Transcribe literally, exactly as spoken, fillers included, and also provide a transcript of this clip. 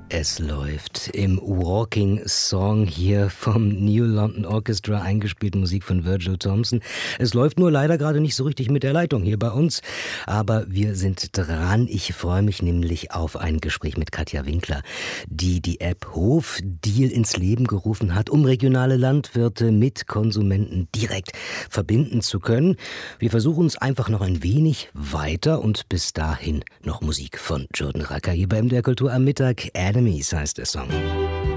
Es läuft im Walking Song hier vom New London Orchestra, eingespielt Musik von Virgil Thomson. Es läuft nur leider gerade nicht so richtig mit der Leitung hier bei uns, aber wir sind dran. Ich freue mich nämlich auf ein Gespräch mit Katja Winkler, die die App Hofdeal ins Leben gerufen hat, um regionale Landwirte mit Konsumenten direkt verbinden zu können. Wir versuchen es einfach noch ein wenig weiter und bis dahin noch Musik von Jordan Rakei hier bei M D R Kultur am Mittag. Enemies heißt der Song.